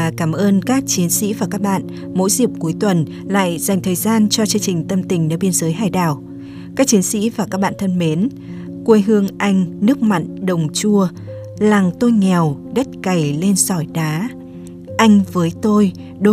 cảm ơn các chiến sĩ và các bạn mỗi dịp cuối tuần lại dành thời gian cho chương trình Tâm tình nơi biên giới hải đảo. Các chiến sĩ và các bạn thân mến, quê hương anh nước mặn đồng chua, làng tôi nghèo đất cày lên sỏi đá. Anh với tôi đôi